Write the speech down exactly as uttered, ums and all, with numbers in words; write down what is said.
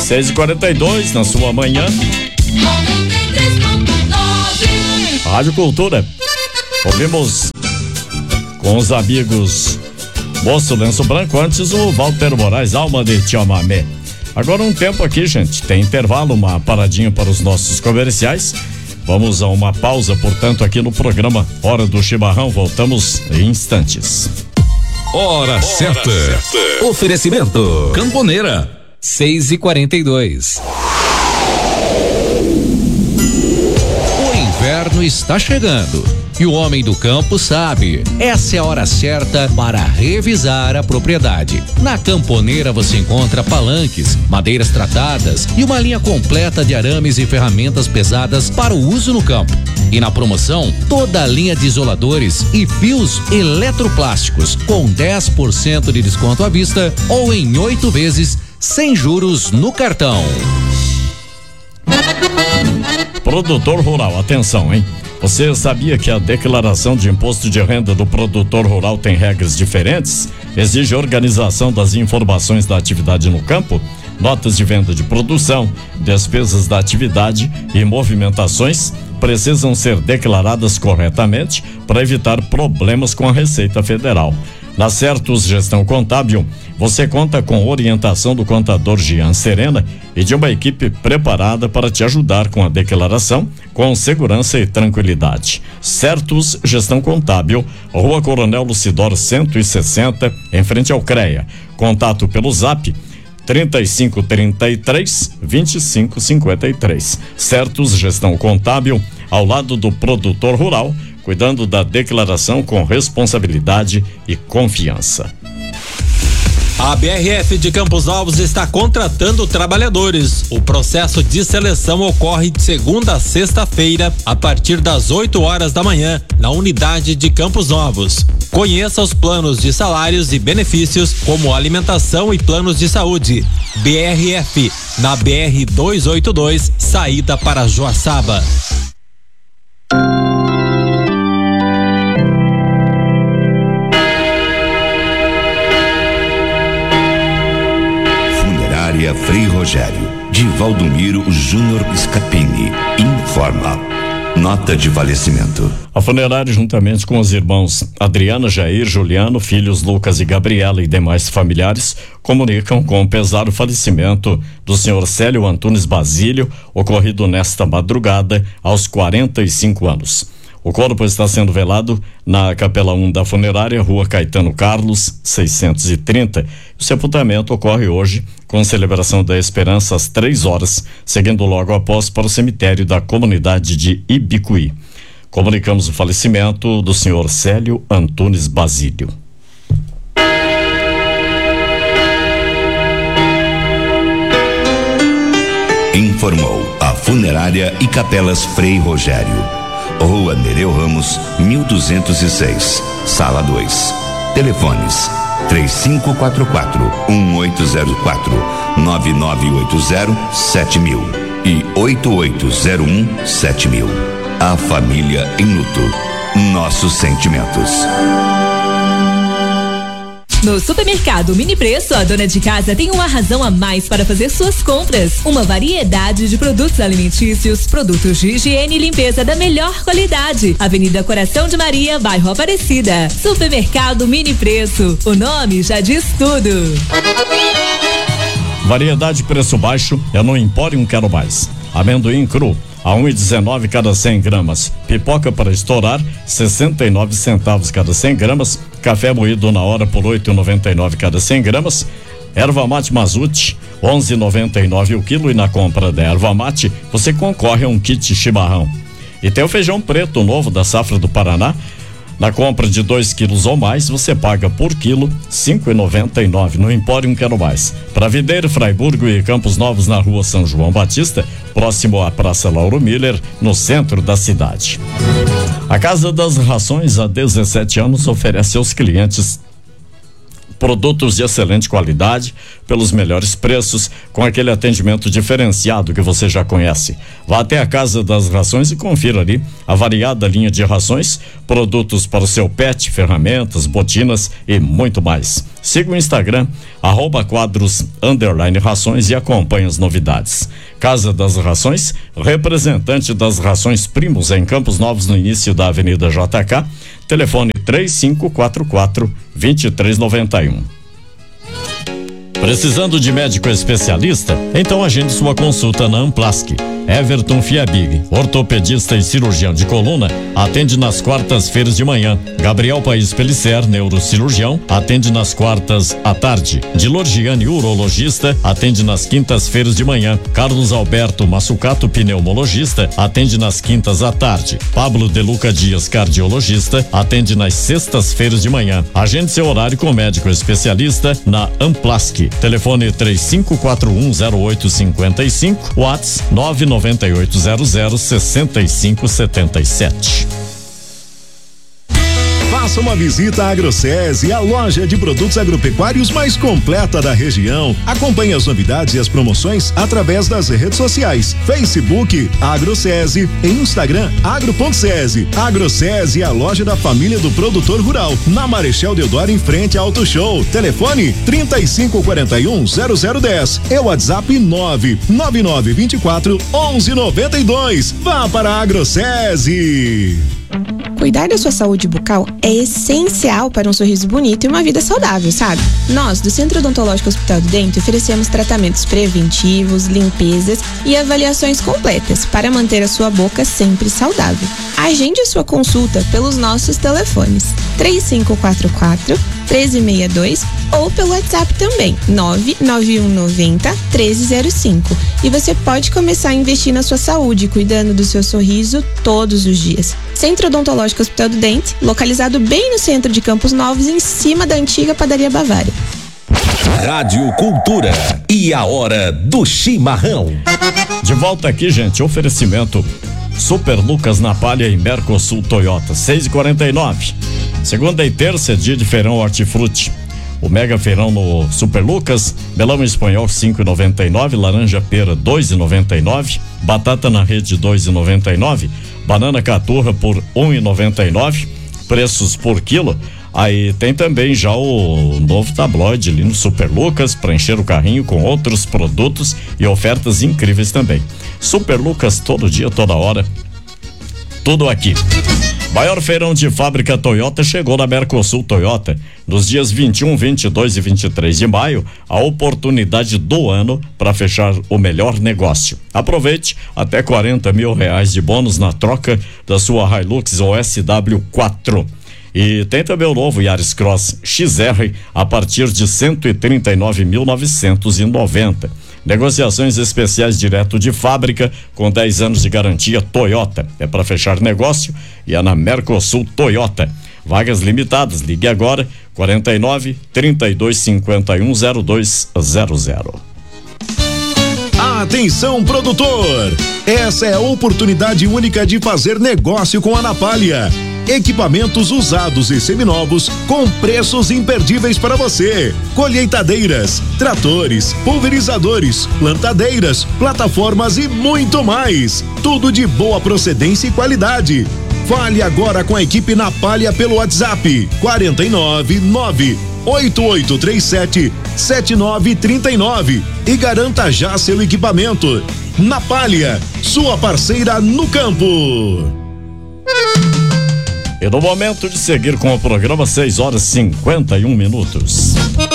seis e quarenta e dois na sua manhã. Rádio Cultura. Ouvimos com os amigos Moço Lenço Branco, antes o Walter Moraes, Alma de Chamamé. Agora um tempo aqui, gente, tem intervalo, uma paradinha para os nossos comerciais. Vamos a uma pausa, portanto, aqui no programa Hora do Chimarrão. Voltamos em instantes. Hora, Hora certa. certa. Oferecimento Camponeira. seis e quarenta e dois. O inverno está chegando e o homem do campo sabe. Essa é a hora certa para revisar a propriedade. Na Camponeira você encontra palanques, madeiras tratadas e uma linha completa de arames e ferramentas pesadas para o uso no campo. E na promoção, toda a linha de isoladores e fios eletroplásticos com dez por cento de desconto à vista ou em oito vezes sem juros no cartão. Produtor rural, atenção, hein? Você sabia que a declaração de imposto de renda do produtor rural tem regras diferentes? Exige organização das informações da atividade no campo, notas de venda de produção, despesas da atividade e movimentações precisam ser declaradas corretamente para evitar problemas com a Receita Federal. Na Certos Gestão Contábil, você conta com orientação do contador Jean Serena e de uma equipe preparada para te ajudar com a declaração com segurança e tranquilidade. Certos Gestão Contábil, Rua Coronel Lucidor cento e sessenta, em frente ao CREA. Contato pelo Zap trinta e cinco, trinta e três, vinte e cinco, cinquenta e três. Certos Gestão Contábil, ao lado do produtor rural, cuidando da declaração com responsabilidade e confiança. A B R F de Campos Novos está contratando trabalhadores. O processo de seleção ocorre de segunda a sexta-feira, a partir das oito horas da manhã, na unidade de Campos Novos. Conheça os planos de salários e benefícios, como alimentação e planos de saúde. B R F, na B R duzentos e oitenta e dois, saída para Joaçaba. Frei Rogério, de Valdomiro Júnior Scapini, informa. Nota de falecimento. A funerária, juntamente com os irmãos Adriana, Jair, Juliano, filhos Lucas e Gabriela e demais familiares, comunicam com o pesar o falecimento do senhor Célio Antunes Basílio, ocorrido nesta madrugada, aos quarenta e cinco anos. O corpo está sendo velado na Capela um da funerária, Rua Caetano Carlos, seiscentos e trinta. O sepultamento ocorre hoje, com celebração da Esperança às três horas, seguindo logo após para o cemitério da comunidade de Ibicuí. Comunicamos o falecimento do senhor Célio Antunes Basílio. Informou a funerária e capelas Frei Rogério. Rua Nereu Ramos, mil duzentos e seis, Sala dois. Telefones três cinco quatro quatro, um oito zero quatro, nove nove oito zero, sete mil e oito oito zero um, sete mil. A família em luto. Nossos sentimentos. No Supermercado Mini Preço, a dona de casa tem uma razão a mais para fazer suas compras. Uma variedade de produtos alimentícios, produtos de higiene e limpeza da melhor qualidade. Avenida Coração de Maria, bairro Aparecida. Supermercado Mini Preço. O nome já diz tudo. Variedade preço baixo é no Empório Quero Mais. Amendoim cru a um e dezenove cada cem gramas. Pipoca para estourar, sessenta e nove centavos cada cem gramas. Café moído na hora por oito e noventa e nove cada cem gramas. Erva mate Mazute, onze e noventa e nove o quilo, e na compra da erva mate você concorre a um kit chimarrão. E tem o feijão preto novo da safra do Paraná. Na compra de dois quilos ou mais, você paga por quilo cinco e noventa e nove no Empório Quero Mais. Para Videiro, Fraiburgo e Campos Novos, na Rua São João Batista, próximo à Praça Lauro Miller, no centro da cidade. A Casa das Rações, há dezessete anos, oferece aos clientes produtos de excelente qualidade, pelos melhores preços, com aquele atendimento diferenciado que você já conhece. Vá até a Casa das Rações e confira ali a variada linha de rações, produtos para o seu pet, ferramentas, botinas e muito mais. Siga o Instagram, arroba quadros, underline rações e acompanhe as novidades. Casa das Rações, representante das Rações Primos em Campos Novos, no início da Avenida J K, telefone três cinco quatro quatro, dois três nove um. Precisando de médico especialista? Então agende sua consulta na Amplasc. Everton Fiabig, ortopedista e cirurgião de coluna, atende nas quartas-feiras de manhã. Gabriel Paes Pellicer, neurocirurgião, atende nas quartas à tarde. Dilorgiane, urologista, atende nas quintas-feiras de manhã. Carlos Alberto Massucato, pneumologista, atende nas quintas à tarde. Pablo Deluca Dias, cardiologista, atende nas sextas-feiras de manhã. Agende seu horário com médico especialista na Amplasc. Telefone três cinco quatro um zero oito cinco cinco, WhatsApp nove nove oito zero zero seis cinco sete sete. Faça uma visita à AgroSese, a loja de produtos agropecuários mais completa da região. Acompanhe as novidades e as promoções através das redes sociais: Facebook AgroSese e Instagram agro.sese. AgroSese é a loja da família do produtor rural, na Marechal Deodoro, em frente ao Auto Show. Telefone trinta e cinco quarenta e um zero zero dez e WhatsApp nove nove nove vinte e quatro onze noventa e dois. Vá para a AgroSese. Cuidar da sua saúde bucal é essencial para um sorriso bonito e uma vida saudável, sabe? Nós, do Centro Odontológico Hospital do Dente, oferecemos tratamentos preventivos, limpezas e avaliações completas para manter a sua boca sempre saudável. Agende a sua consulta pelos nossos telefones três cinco quatro quatro, um três seis dois ou pelo WhatsApp também nove nove um nove zero, um três zero cinco. E você pode começar a investir na sua saúde, cuidando do seu sorriso todos os dias. Centro Odontológico Hospital do Dente, localizado bem no centro de Campos Novos, em cima da antiga Padaria Bavária. Rádio Cultura e a hora do chimarrão. De volta aqui, gente, oferecimento Super Lucas na Palha e Mercosul Toyota, seis e quarenta e nove. Segunda e terça é dia de feirão hortifruti. O mega feirão no Super Lucas, melão espanhol cinco e noventa e nove, laranja pera dois e noventa e nove, batata na rede dois e noventa e nove, banana caturra por um e noventa e nove, preços por quilo. Aí tem também já o novo tabloide ali no Super Lucas para encher o carrinho com outros produtos e ofertas incríveis também. Super Lucas, todo dia, toda hora, tudo aqui. Maior feirão de fábrica Toyota chegou na Mercosul Toyota. Nos dias vinte e um, vinte e dois e vinte e três de maio, a oportunidade do ano para fechar o melhor negócio. Aproveite até quarenta mil reais de bônus na troca da sua Hilux ou S W quatro. E tem também o novo Yaris Cross X R a partir de cento e trinta e nove mil novecentos e noventa. Negociações especiais direto de fábrica com dez anos de garantia Toyota. É para fechar negócio e é na Mercosul Toyota. Vagas limitadas. Ligue agora quarenta e nove, trinta e dois, cinquenta e um, zero dois zero zero. Atenção, produtor! Essa é a oportunidade única de fazer negócio com a Napalha. Equipamentos usados e seminovos com preços imperdíveis para você. Colheitadeiras, tratores, pulverizadores, plantadeiras, plataformas e muito mais. Tudo de boa procedência e qualidade. Fale agora com a equipe Napalha pelo WhatsApp quarenta e nove, nove oito oito três sete, sete nove três nove e garanta já seu equipamento. Napalha, sua parceira no campo. E no momento de seguir com o programa, seis horas e cinquenta e um minutos.